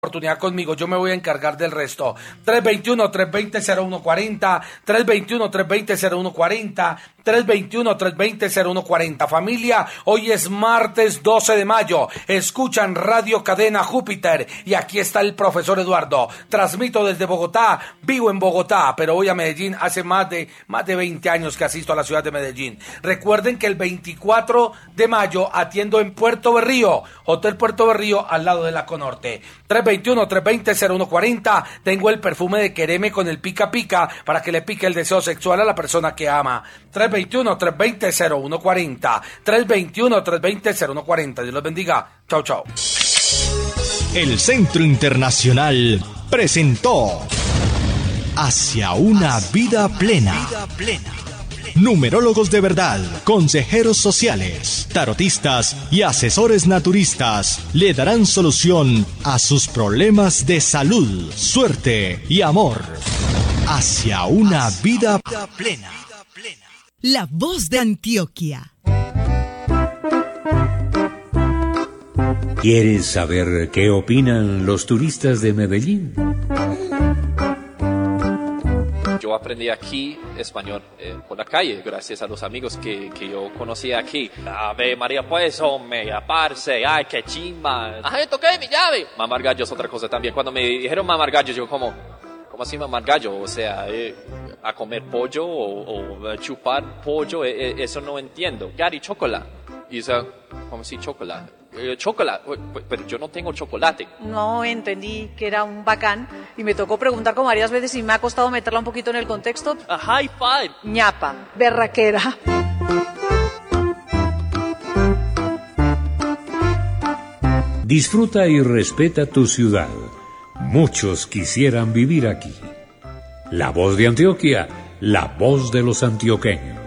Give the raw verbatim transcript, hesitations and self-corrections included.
oportunidad conmigo, yo me voy a encargar del resto. tres dos uno, tres dos cero, cero uno cuatro cero, tres dos uno, tres dos cero, cero uno cuatro cero, tres dos uno, tres dos cero, cero uno cuatro cero. Familia, hoy es martes doce de mayo, escuchan Radio Cadena Júpiter y aquí está el profesor Eduardo. Transmito desde Bogotá, vivo en Bogotá, pero voy a Medellín hace más de, más de veinte años que asisto a la ciudad de Medellín. Recuerden que el veinticuatro de mayo atiendo en Puerto Berrío, Hotel Puerto Berrío, al lado de la Conorte. tres dos uno, tres dos cero, cero uno cuatro cero. Tengo el perfume de Quereme con el pica pica para que le pique el deseo sexual a la persona que ama. tres dos uno, tres dos cero, cero uno cuatro cero. tres dos uno, tres dos cero, cero uno cuatro cero. Dios los bendiga. Chao, chao. El Centro Internacional presentó Hacia una vida plena. Vida plena. Numerólogos de verdad, consejeros sociales, tarotistas y asesores naturistas le darán solución a sus problemas de salud, suerte y amor. Hacia una vida plena. La voz de Antioquia. ¿Quieres saber qué opinan los turistas de Medellín? Yo aprendí aquí español eh, por la calle, gracias a los amigos que, que yo conocí aquí. Ave María, pues, hombre, parce, ay, qué chimba. Ajá, toqué mi llave. Mamar gallo es otra cosa también. Cuando me dijeron mamar gallo, yo como, ¿cómo así mamar gallo? O sea, eh, a comer pollo o, o a chupar pollo, eh, eh, eso no entiendo. Gary, chocolate. Y o sea, ¿cómo así chocolate? Eh, chocolate, pero yo no tengo chocolate. No entendí que era un bacán y me tocó preguntar como varias veces y me ha costado meterla un poquito en el contexto. A high five. Ñapa, berraquera. Disfruta y respeta tu ciudad. Muchos quisieran vivir aquí. La voz de Antioquia, la voz de los antioqueños.